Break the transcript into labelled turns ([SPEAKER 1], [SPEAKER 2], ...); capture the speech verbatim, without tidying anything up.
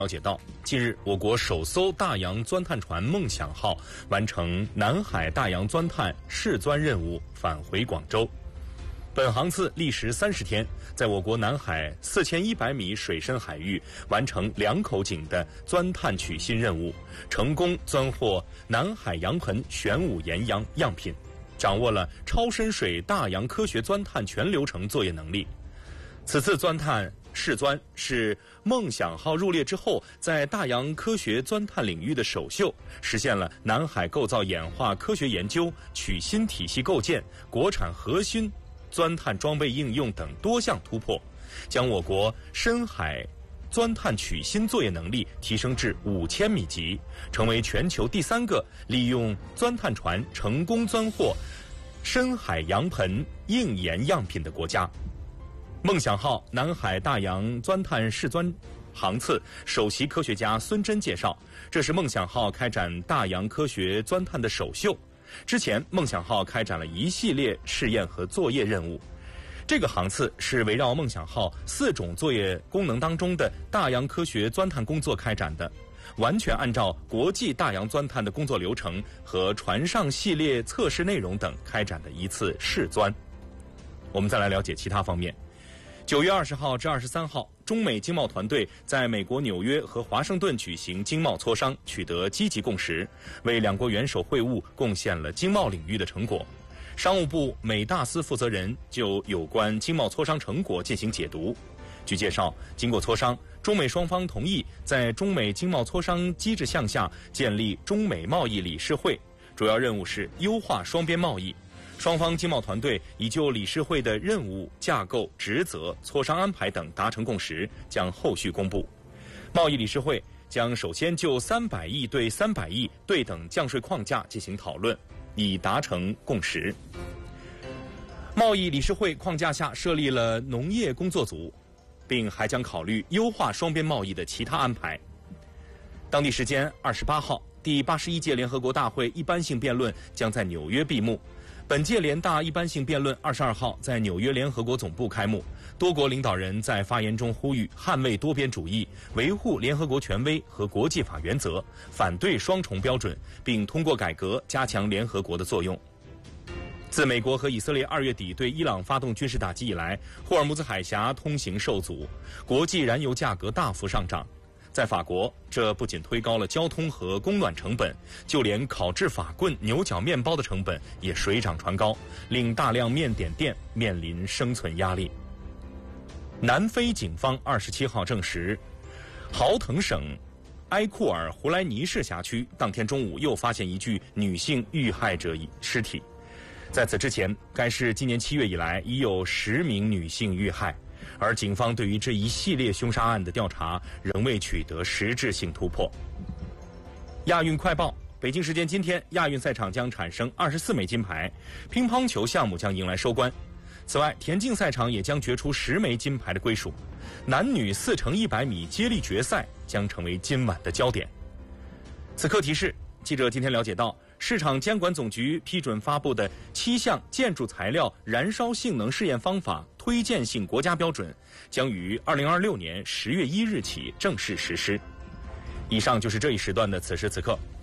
[SPEAKER 1] 了解到，近日我国首艘大洋钻探船梦想号完成南海大洋钻探试钻任务，返回广州。本航次历时三十天，在我国南海四千一百米水深海域完成两口井的钻探取芯任务，成功钻获南海洋盆玄武岩样样品，掌握了超深水大洋科学钻探全流程作业能力。此次钻探试钻是梦想号入列之后在大洋科学钻探领域的首秀，实现了南海构造演化科学研究、取芯体系构建、国产核心钻探装备应用等多项突破，将我国深海钻探取芯作业能力提升至五千米级，成为全球第三个利用钻探船成功钻获深海洋盆硬岩样品的国家。梦想号南海大洋钻探试钻航次，首席科学家孙真介绍，这是梦想号开展大洋科学钻探的首秀。之前，梦想号开展了一系列试验和作业任务。这个航次是围绕梦想号四种作业功能当中的大洋科学钻探工作开展的，完全按照国际大洋钻探的工作流程和船上系列测试内容等开展的一次试钻。我们再来了解其他方面。九月二十号至二十三号，中美经贸团队在美国纽约和华盛顿举行经贸磋商，取得积极共识，为两国元首会晤贡献了经贸领域的成果。商务部美大司负责人就有关经贸磋商成果进行解读。据介绍，经过磋商，中美双方同意在中美经贸磋商机制项下建立中美贸易理事会，主要任务是优化双边贸易。双方经贸团队已就理事会的任务、架构、职责、磋商安排等达成共识，将后续公布。贸易理事会将首先就三百亿对三百亿对等降税框架进行讨论，以达成共识。贸易理事会框架下设立了农业工作组，并还将考虑优化双边贸易的其他安排。当地时间二十八号，第八十一届联合国大会一般性辩论将在纽约闭幕。本届联大一般性辩论二十二号在纽约联合国总部开幕，多国领导人在发言中呼吁捍卫多边主义，维护联合国权威和国际法原则，反对双重标准，并通过改革加强联合国的作用。自美国和以色列二月底对伊朗发动军事打击以来，霍尔木兹海峡通行受阻，国际燃油价格大幅上涨。在法国，这不仅推高了交通和供暖成本，就连烤制法棍、牛角面包的成本也水涨船高，令大量面点店面临生存压力。南非警方二十七号证实，豪腾省埃库尔胡莱尼市辖区当天中午又发现一具女性遇害者尸体。在此之前，该市今年七月以来已有十名女性遇害。而警方对于这一系列凶杀案的调查仍未取得实质性突破。亚运快报，北京时间今天，亚运赛场将产生二十四枚金牌，乒乓球项目将迎来收官。此外，田径赛场也将决出十枚金牌的归属。男女四乘一百米接力决赛将成为今晚的焦点。此刻提示，记者今天了解到，市场监管总局批准发布的七项建筑材料燃烧性能试验方法推荐性国家标准将于二零二六年十月一日起正式实施。以上就是这一时段的此时此刻，